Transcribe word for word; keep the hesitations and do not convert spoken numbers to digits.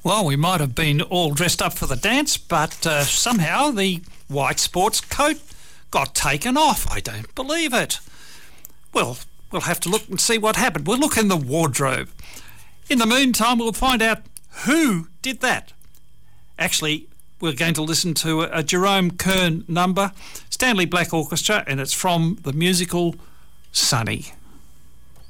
Well, we might have been all dressed up for the dance, but uh, somehow the white sports coat got taken off. I don't believe it. Well, we'll have to look and see what happened. We'll look in the wardrobe. In the meantime, we'll find out who did that. Actually, we're going to listen to a Jerome Kern number, Stanley Black Orchestra, and it's from the musical Sunny.